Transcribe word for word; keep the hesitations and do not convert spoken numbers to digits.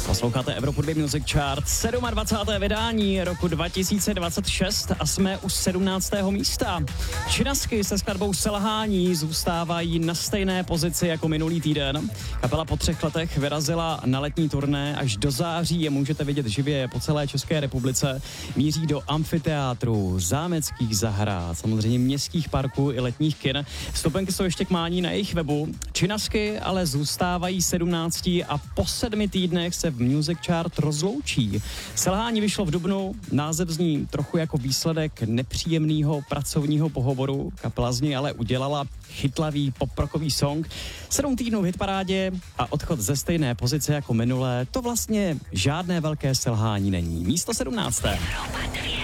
Posloucháte Evropu dva Music Chart, dvacátého sedmého vydání roku dva tisíce dvacet šest a jsme u sedmnáctého místa. Činasky se skladbou Selhání zůstávají na stejné pozici jako minulý týden. Kapela po třech letech vyrazila na letní turné až do září, je můžete vidět živě po celé České republice. Míří do amfiteátrů, zámeckých zahrad, samozřejmě městských parků i letních kin. Vstupenky jsou ještě k mání na jejich webu. Činasky ale zůstávají sedmnáctí a po sedmi týdnech se v Music Chart rozloučí. Selhání vyšlo v dubnu, název zní trochu jako výsledek nepříjemného pracovního pohovoru. Kapela z něj ale udělala chytlavý poprockový song. Sedm týdnů v hitparádě a odchod ze stejné pozice jako minulé, to vlastně žádné velké selhání není. Místo sedmnácté.